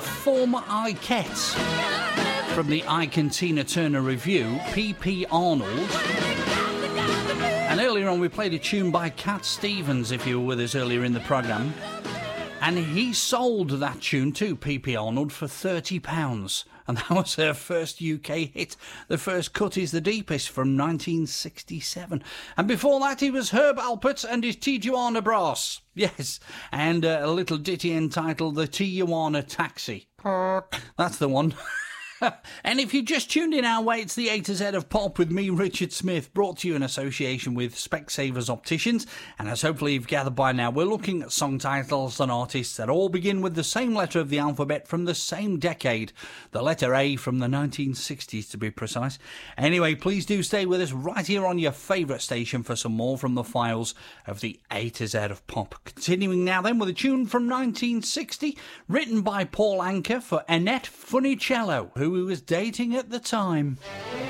former Ikettes from the Ike and Tina Turner Revue, P.P. Arnold. And earlier on we played a tune by Cat Stevens, if you were with us earlier in the programme. And he sold that tune to P.P. Arnold for £30. And that was her first UK hit. The first cut is The Deepest from 1967. And before that, he was Herb Alpert and his Tijuana Brass. Yes, and a little ditty entitled The Tijuana Taxi. That's the one. And if you just tuned in our way, it's the A to Z of Pop with me, Richard Smith, brought to you in association with Specsavers Opticians. And as hopefully you've gathered by now, we're looking at song titles and artists that all begin with the same letter of the alphabet from the same decade. The letter A from the 1960s, to be precise. Anyway, please do stay with us right here on your favourite station for some more from the files of the A to Z of Pop. Continuing now then with a tune from 1960, written by Paul Anka for Annette Funicello, who he was dating at the time.